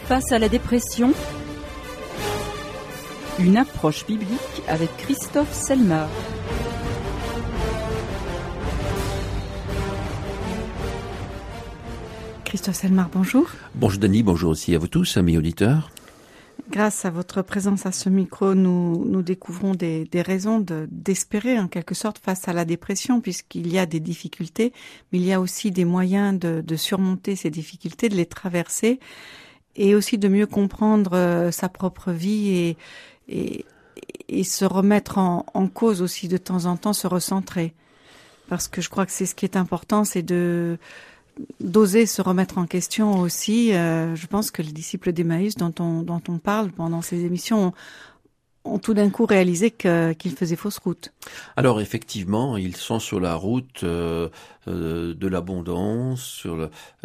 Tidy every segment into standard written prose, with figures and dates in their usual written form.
Face à la dépression, une approche biblique avec Christophe Selmar. Christophe Selmar, bonjour. Bonjour Denis, bonjour aussi à vous tous, amis auditeurs. Grâce à votre présence à ce micro, nous découvrons des raisons d'espérer en quelque sorte face à la dépression, puisqu'il y a des difficultés, mais il y a aussi des moyens de surmonter ces difficultés, de les traverser, et aussi de mieux comprendre sa propre vie et se remettre en cause aussi de temps en temps, se recentrer. Parce que je crois que c'est ce qui est important, c'est d'oser se remettre en question aussi. Je pense que les disciples d'Emmaüs dont on parle pendant ces émissions ont tout d'un coup réalisé qu'ils faisaient fausse route. Alors effectivement, ils sont sur la route de l'abondance, sur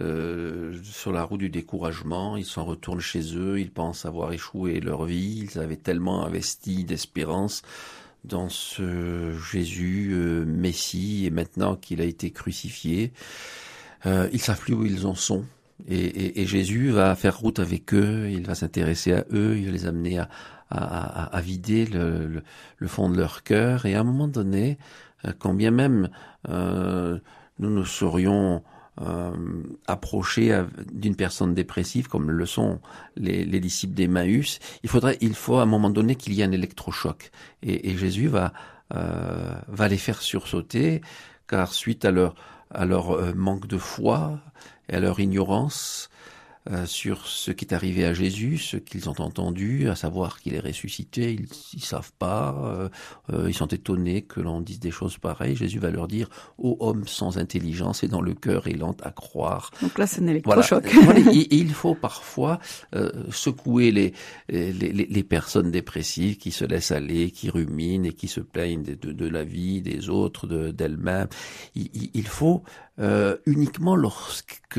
la route du découragement. Ils s'en retournent chez eux, ils pensent avoir échoué leur vie. Ils avaient tellement investi d'espérance dans ce Jésus Messie, et maintenant qu'il a été crucifié, ils savent plus où ils en sont. Et Jésus va faire route avec eux, il va s'intéresser à eux, il va les amener à vider le fond de leur cœur. Et à un moment donné, quand bien même nous nous serions approchés d'une personne dépressive, comme le sont les disciples d'Emmaüs, il faut à un moment donné qu'il y ait un électrochoc. Et Jésus va les faire sursauter, car suite à leur manque de foi et à leur ignorance sur ce qui est arrivé à Jésus, ce qu'ils ont entendu, à savoir qu'il est ressuscité, ils savent pas, ils sont étonnés que l'on dise des choses pareilles. Jésus va leur dire: ô homme sans intelligence et dans le cœur et lent à croire. Donc là, c'est un électrochoc. Voilà. Et il faut parfois secouer les personnes dépressives qui se laissent aller, qui ruminent et qui se plaignent de la vie, des autres, d'elles-mêmes. Il faut uniquement lorsque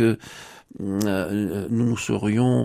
nous nous serions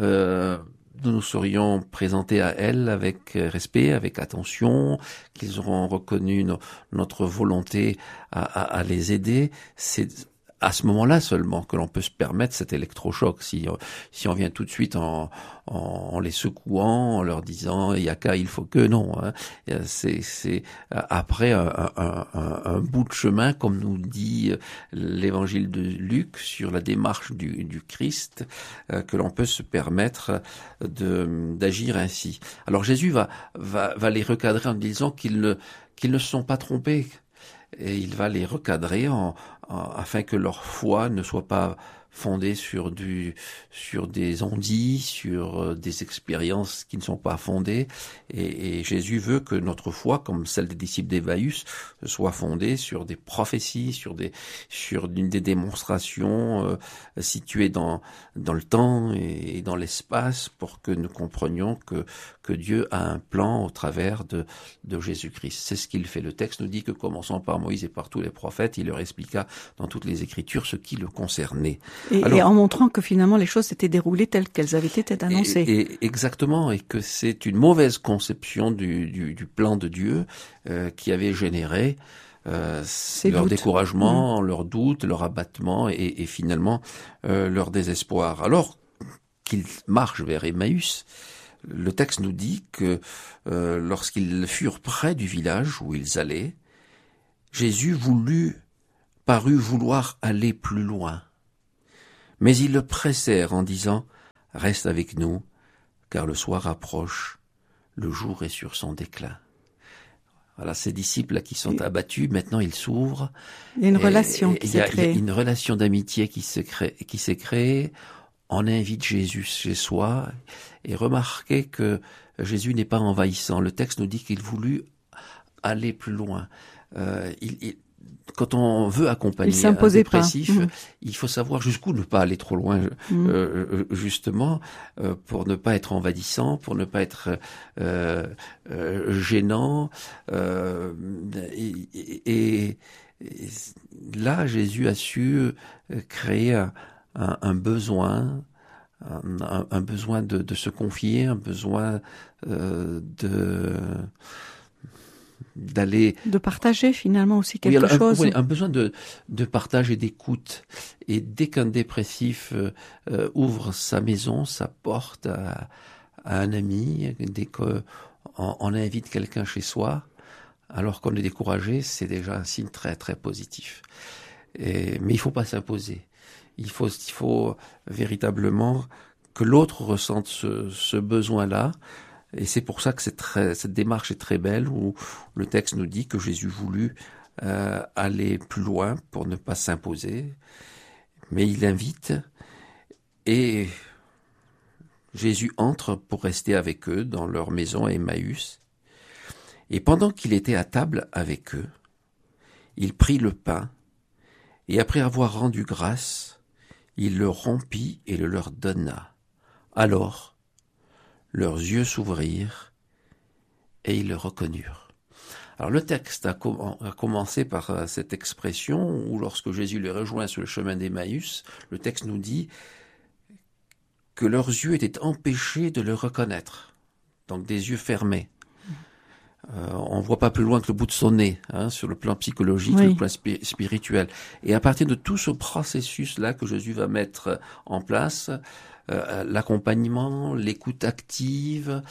présentés à elles avec respect, avec attention, qu'ils auront reconnu notre volonté à les aider. C'est à ce moment-là seulement que l'on peut se permettre cet électrochoc. Si on vient tout de suite en les secouant, en leur disant il y a qu'à, il faut que, non, hein. C'est après un bout de chemin, comme nous dit l'évangile de Luc sur la démarche du Christ, que l'on peut se permettre d'agir ainsi. Alors Jésus va les recadrer en disant qu'ils ne se sont pas trompés. Et il va les recadrer afin que leur foi ne soit pas fondée sur des on-dit, sur des expériences qui ne sont pas fondées. Et Jésus veut que notre foi, comme celle des disciples d'Emmaüs, soit fondée sur des prophéties, sur des démonstrations situées dans le temps et dans l'espace, pour que nous comprenions que Dieu a un plan au travers de Jésus-Christ. C'est ce qu'il fait. Le texte nous dit que, commençant par Moïse et par tous les prophètes, il leur expliqua dans toutes les Écritures ce qui le concernait. Et en montrant que finalement les choses s'étaient déroulées telles qu'elles avaient été annoncées. Et exactement, et que c'est une mauvaise conception du plan de Dieu qui avait généré leur découragement, leur doute, leur abattement et finalement leur désespoir. Alors qu'ils marchent vers Emmaüs, le texte nous dit que lorsqu'ils furent près du village où ils allaient, Jésus parut vouloir aller plus loin. Mais ils le pressèrent en disant: reste avec nous, car le soir approche, le jour est sur son déclin. Voilà, ces disciples là qui sont abattus, maintenant ils s'ouvrent. Il y a une relation qui s'est créée. Il y a une relation d'amitié qui s'est créée. On invite Jésus chez soi, et remarquez que Jésus n'est pas envahissant. Le texte nous dit qu'il voulut aller plus loin. Quand on veut accompagner un dépressif, il faut savoir jusqu'où ne pas aller trop loin, justement, pour ne pas être envahissant, pour ne pas être gênant. Et là, Jésus a su créer un besoin, un besoin de se confier, un besoin d'aller... De partager finalement aussi quelque chose. Oui, un besoin de partage et d'écoute. Et dès qu'un dépressif ouvre sa maison, sa porte à un ami, dès qu'on invite quelqu'un chez soi, alors qu'on est découragé, c'est déjà un signe très très positif. Mais il faut pas s'imposer. Il faut véritablement que l'autre ressente ce besoin-là. Et c'est pour ça que cette démarche est très belle, où le texte nous dit que Jésus voulut aller plus loin pour ne pas s'imposer, mais il invite, et Jésus entre pour rester avec eux dans leur maison à Emmaüs. Et pendant qu'il était à table avec eux, il prit le pain, et après avoir rendu grâce, il le rompit et le leur donna. Alors, leurs yeux s'ouvrirent et ils le reconnurent. Alors le texte a commencé par cette expression où lorsque Jésus les rejoint sur le chemin d'Emmaüs, le texte nous dit que leurs yeux étaient empêchés de le reconnaître, donc des yeux fermés. On ne voit pas plus loin que le bout de son nez, sur le plan psychologique, le plan spirituel. Et à partir de tout ce processus-là que Jésus va mettre en place, l'accompagnement, l'écoute active,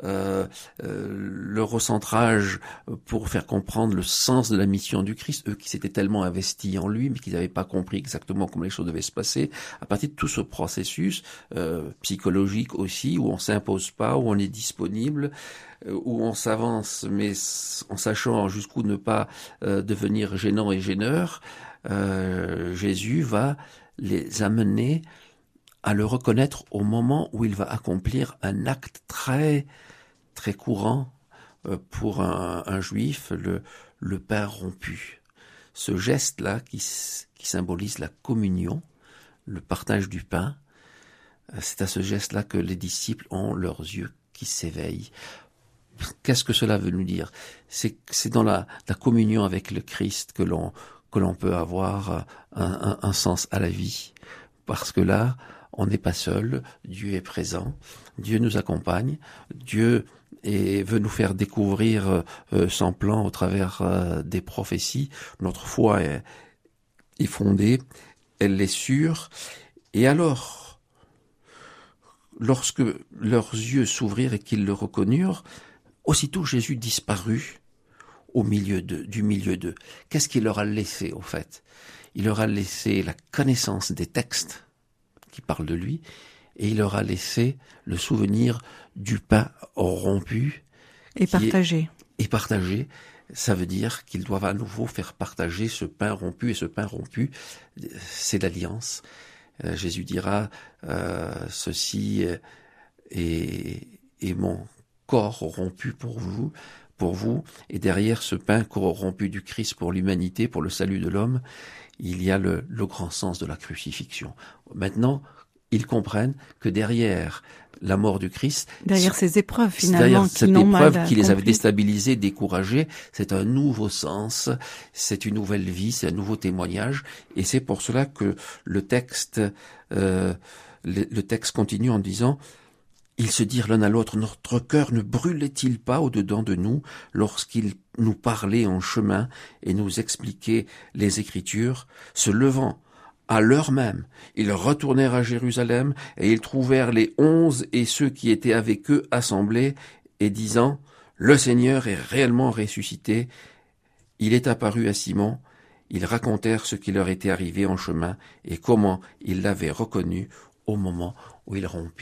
le recentrage pour faire comprendre le sens de la mission du Christ, eux qui s'étaient tellement investis en lui, mais qui n'avaient pas compris exactement comment les choses devaient se passer. À partir de tout ce processus psychologique aussi, où on s'impose pas, où on est disponible, où on s'avance, mais en sachant jusqu'où ne pas devenir gênant et gêneur, Jésus va les amener à le reconnaître au moment où il va accomplir un acte très très courant pour un juif, le pain rompu. Ce geste-là qui symbolise la communion, le partage du pain, c'est à ce geste-là que les disciples ont leurs yeux qui s'éveillent. Qu'est-ce que cela veut nous dire ? C'est dans la communion avec le Christ que l'on peut avoir un sens à la vie, parce que là, on n'est pas seul, Dieu est présent, Dieu nous accompagne, Dieu veut nous faire découvrir son plan au travers des prophéties. Notre foi est fondée, elle est sûre. Et alors, lorsque leurs yeux s'ouvrirent et qu'ils le reconnurent, aussitôt Jésus disparut du milieu d'eux. Qu'est-ce qu'il leur a laissé au fait ? Il leur a laissé la connaissance des textes qui parle de lui, et il leur a laissé le souvenir du pain rompu. Et partagé. Et partagé, ça veut dire qu'ils doivent à nouveau faire partager ce pain rompu, et ce pain rompu, c'est l'alliance. Jésus dira, ceci est mon corps rompu pour vous, et derrière ce pain corrompu du Christ pour l'humanité, pour le salut de l'homme, il y a le grand sens de la crucifixion. Maintenant, ils comprennent que derrière la mort du Christ, derrière ces épreuves finalement, derrière cette épreuve qui les avait déstabilisés, découragés, c'est un nouveau sens, c'est une nouvelle vie, c'est un nouveau témoignage, et c'est pour cela que le texte continue en disant: ils se dirent l'un à l'autre, notre cœur ne brûlait-il pas au-dedans de nous lorsqu'il nous parlait en chemin et nous expliquait les Écritures? Se levant à l'heure même, ils retournèrent à Jérusalem et ils trouvèrent les 11 et ceux qui étaient avec eux assemblés et disant: le Seigneur est réellement ressuscité, il est apparu à Simon. Ils racontèrent ce qui leur était arrivé en chemin et comment ils l'avaient reconnu au moment où il rompit